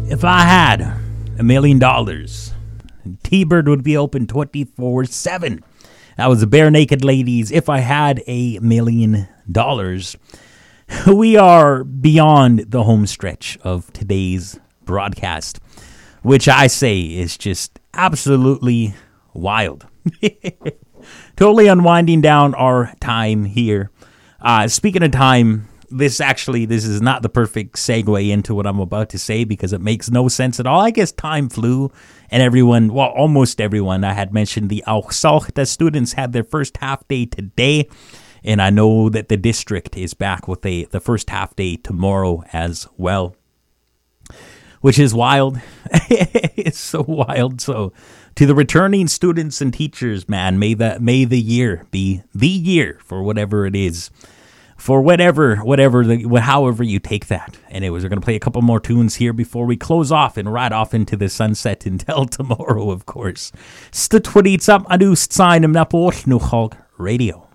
If I had $1 million, T-Bird would be open 24/7. That was the Bare Naked Ladies. If I had $1 million. We are beyond the home stretch of today's broadcast, which I say is just absolutely wild. Totally unwinding down our time here. Speaking of time, this is not the perfect segue into what I'm about to say because it makes no sense at all. I guess time flew and everyone, well, almost everyone, I had mentioned the Auxalta students had their first half day today. And I know that the district is back with the first half day tomorrow as well, which is wild. It's so wild. So to the returning students and teachers, man, may the year be the year for whatever it is, for however you take that. Anyways, we're going to play a couple more tunes here before we close off and ride off into the sunset until tomorrow, of course. Stutwidits up, adust sign, na på Radio.